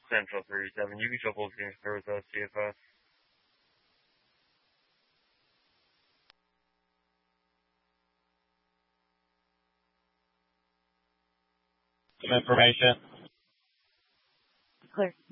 Central 37. You can show full screen clear with us, CFS. Some information. Clear.